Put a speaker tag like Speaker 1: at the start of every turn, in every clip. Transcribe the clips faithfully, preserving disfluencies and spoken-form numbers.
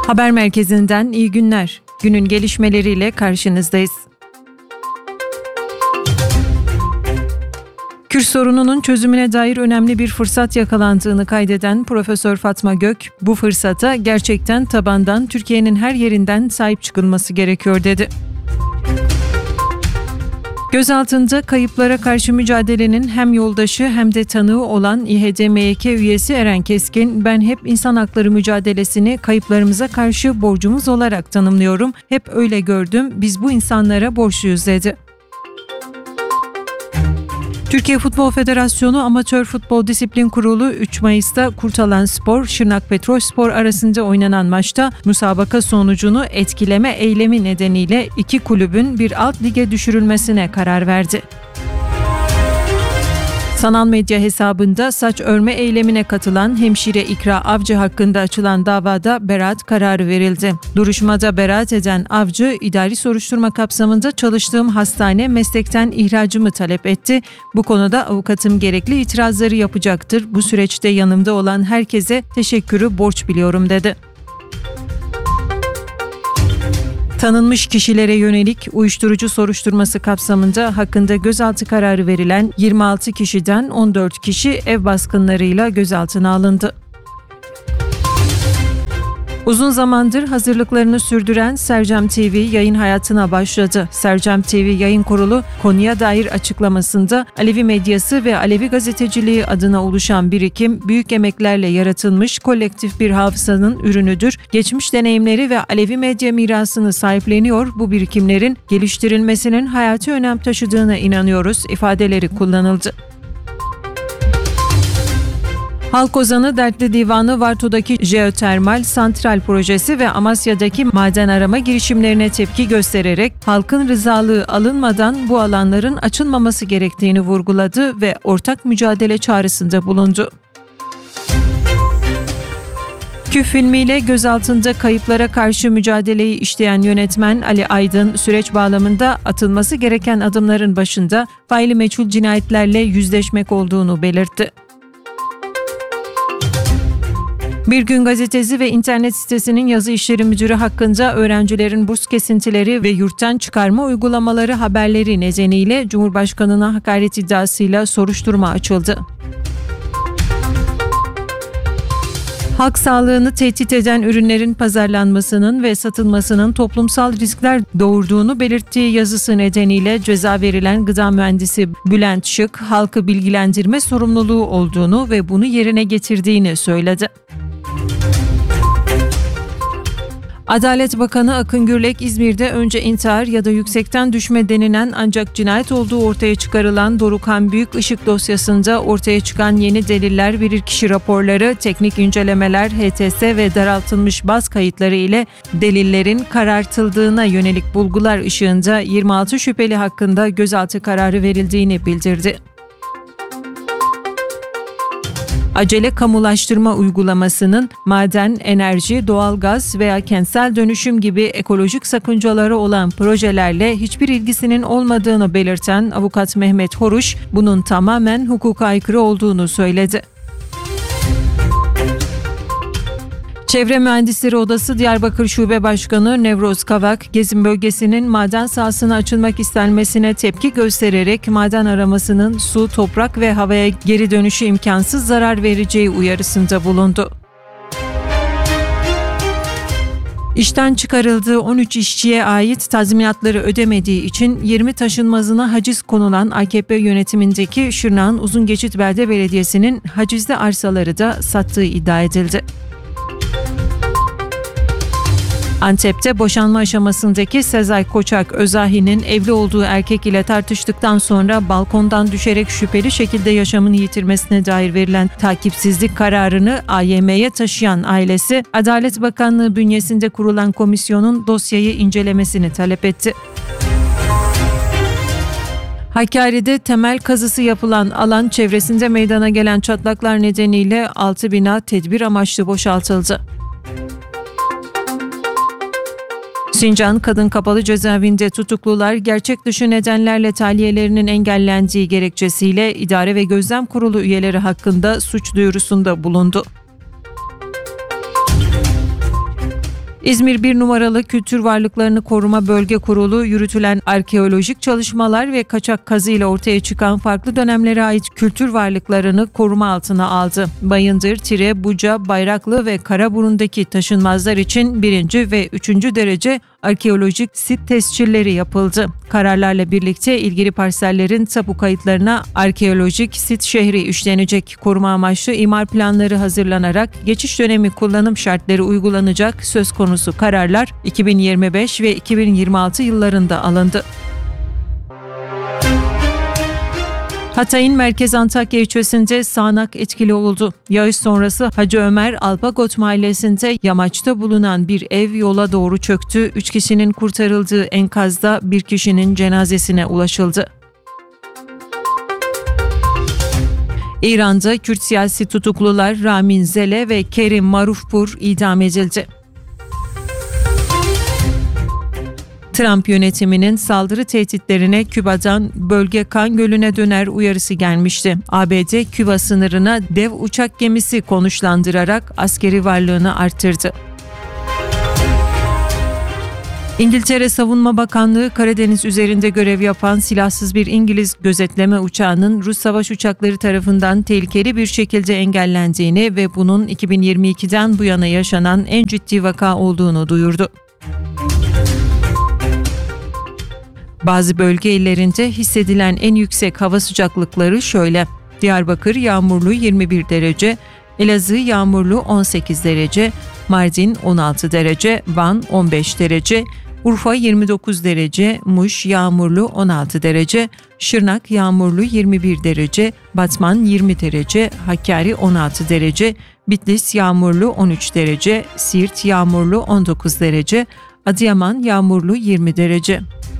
Speaker 1: Haber merkezinden iyi günler. Günün gelişmeleriyle karşınızdayız. Kürt sorununun çözümüne dair önemli bir fırsat yakalandığını kaydeden Profesör Fatma Gök, bu fırsata gerçekten tabandan Türkiye'nin her yerinden sahip çıkılması gerekiyor dedi. Gözaltında kayıplara karşı mücadelenin hem yoldaşı hem de tanığı olan İ H D M Y K üyesi Eren Keskin, "Ben hep insan hakları mücadelesini kayıplarımıza karşı borcumuz olarak tanımlıyorum. Hep öyle gördüm. Biz bu insanlara borçluyuz" dedi. Türkiye Futbol Federasyonu Amatör Futbol Disiplin Kurulu üç Mayıs'ta Kurtalanspor, Şırnak Petrolspor arasında oynanan maçta müsabaka sonucunu etkileme eylemi nedeniyle iki kulübün bir alt lige düşürülmesine karar verdi. Sanal medya hesabında saç örme eylemine katılan hemşire İkra Avcı hakkında açılan davada beraat kararı verildi. Duruşmada beraat eden Avcı, idari soruşturma kapsamında çalıştığım hastane meslekten ihracımı talep etti. Bu konuda avukatım gerekli itirazları yapacaktır. Bu süreçte yanımda olan herkese teşekkürü borç biliyorum dedi. Tanınmış kişilere yönelik uyuşturucu soruşturması kapsamında hakkında gözaltı kararı verilen yirmi altı kişiden on dört kişi ev baskınlarıyla gözaltına alındı. Uzun zamandır hazırlıklarını sürdüren Sercem T V yayın hayatına başladı. Sercem T V Yayın Kurulu konuya dair açıklamasında Alevi medyası ve Alevi gazeteciliği adına oluşan birikim büyük emeklerle yaratılmış kolektif bir hafızanın ürünüdür. Geçmiş deneyimleri ve Alevi medya mirasını sahipleniyor, bu birikimlerin geliştirilmesinin hayati önem taşıdığına inanıyoruz ifadeleri kullanıldı. Halk Ozanı Dertli Divanı Varto'daki jeotermal santral projesi ve Amasya'daki maden arama girişimlerine tepki göstererek halkın rızalığı alınmadan bu alanların açılmaması gerektiğini vurguladı ve ortak mücadele çağrısında bulundu. Küf filmiyle gözaltında kayıplara karşı mücadeleyi işleyen yönetmen Ali Aydın, süreç bağlamında atılması gereken adımların başında faili meçhul cinayetlerle yüzleşmek olduğunu belirtti. Bir Gün Gazetesi ve internet sitesinin yazı işleri müdürü hakkında öğrencilerin burs kesintileri ve yurttan çıkarma uygulamaları haberleri nedeniyle Cumhurbaşkanı'na hakaret iddiasıyla soruşturma açıldı. Halk sağlığını tehdit eden ürünlerin pazarlanmasının ve satılmasının toplumsal riskler doğurduğunu belirttiği yazısı nedeniyle ceza verilen gıda mühendisi Bülent Şık, halkı bilgilendirme sorumluluğu olduğunu ve bunu yerine getirdiğini söyledi. Adalet Bakanı Akın Gürlek, İzmir'de önce intihar ya da yüksekten düşme denilen ancak cinayet olduğu ortaya çıkarılan Dorukhan Büyükışık dosyasında ortaya çıkan yeni deliller, bilirkişi raporları, teknik incelemeler, H T S ve daraltılmış baz kayıtları ile delillerin karartıldığına yönelik bulgular ışığında yirmi altı şüpheli hakkında gözaltı kararı verildiğini bildirdi. Acele kamulaştırma uygulamasının maden, enerji, doğalgaz veya kentsel dönüşüm gibi ekolojik sakıncaları olan projelerle hiçbir ilgisinin olmadığını belirten avukat Mehmet Horuş, bunun tamamen hukuka aykırı olduğunu söyledi. Çevre Mühendisleri Odası Diyarbakır Şube Başkanı Nevroz Kavak, Gezin bölgesinin maden sahasına açılmak istenmesine tepki göstererek maden aramasının su, toprak ve havaya geri dönüşü imkansız zarar vereceği uyarısında bulundu. İşten çıkarıldığı on üç işçiye ait tazminatları ödemediği için yirmi taşınmazına haciz konulan A K P yönetimindeki Şırnak'ın Uzungeçit Belde Belediyesi'nin hacizli arsaları da sattığı iddia edildi. Antep'te boşanma aşamasındaki Sezai Koçak Özahi'nin evli olduğu erkek ile tartıştıktan sonra balkondan düşerek şüpheli şekilde yaşamını yitirmesine dair verilen takipsizlik kararını A Y M'ye taşıyan ailesi, Adalet Bakanlığı bünyesinde kurulan komisyonun dosyayı incelemesini talep etti. Hakkari'de temel kazısı yapılan alan çevresinde meydana gelen çatlaklar nedeniyle altı bina tedbir amaçlı boşaltıldı. Sincan Kadın Kapalı Cezaevinde tutuklular gerçek dışı nedenlerle tahliyelerinin engellendiği gerekçesiyle idare ve gözlem kurulu üyeleri hakkında suç duyurusunda bulundu. İzmir bir numaralı Kültür Varlıklarını Koruma Bölge Kurulu yürütülen arkeolojik çalışmalar ve kaçak kazı ile ortaya çıkan farklı dönemlere ait kültür varlıklarını koruma altına aldı. Bayındır, Tire, Buca, Bayraklı ve Karaburun'daki taşınmazlar için birinci ve üçüncü derece arkeolojik sit tescilleri yapıldı. Kararlarla birlikte ilgili parsellerin tapu kayıtlarına arkeolojik sit şehri işlenecek. Koruma amaçlı imar planları hazırlanarak geçiş dönemi kullanım şartları uygulanacak. Söz konusu kararlar iki bin yirmi beş ve iki bin yirmi altı yıllarında alındı. Hatay'ın merkez Antakya ilçesinde sağanak etkili oldu. Yağış sonrası Hacı Ömer Alpagot mahallesinde yamaçta bulunan bir ev yola doğru çöktü. Üç kişinin kurtarıldığı enkazda bir kişinin cenazesine ulaşıldı. İran'da Kürt siyasi tutuklular Ramin Zele ve Kerim Marufpur idam edildi. Trump yönetiminin saldırı tehditlerine Küba'dan bölge kan gölüne döner uyarısı gelmişti. A B D Küba sınırına dev uçak gemisi konuşlandırarak askeri varlığını artırdı. İngiltere Savunma Bakanlığı Karadeniz üzerinde görev yapan silahsız bir İngiliz gözetleme uçağının Rus savaş uçakları tarafından tehlikeli bir şekilde engellendiğini ve bunun iki bin yirmi ikiden bu yana yaşanan en ciddi vaka olduğunu duyurdu. Bazı bölge illerinde hissedilen en yüksek hava sıcaklıkları şöyle: Diyarbakır yağmurlu yirmi bir derece, Elazığ yağmurlu on sekiz derece, Mardin on altı derece, Van on beş derece, Urfa yirmi dokuz derece, Muş yağmurlu on altı derece, Şırnak yağmurlu yirmi bir derece, Batman yirmi derece, Hakkari on altı derece, Bitlis yağmurlu on üç derece, Siirt yağmurlu on dokuz derece, Adıyaman yağmurlu yirmi derece.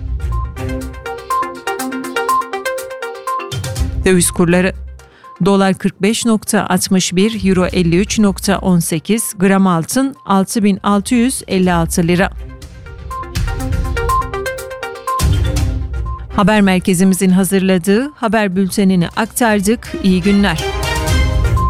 Speaker 1: Döviz kurları: Dolar kırk beş virgül altmış bir, Euro elli üç virgül on sekiz, gram altın altı bin altı yüz elli altı lira. Haber merkezimizin hazırladığı haber bültenini aktardık. İyi günler.